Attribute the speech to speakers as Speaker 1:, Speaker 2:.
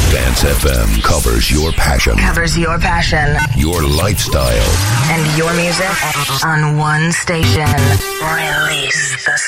Speaker 1: Dance FM covers your passion.
Speaker 2: Covers your passion.
Speaker 1: Your lifestyle.
Speaker 2: And your music on one station. Release the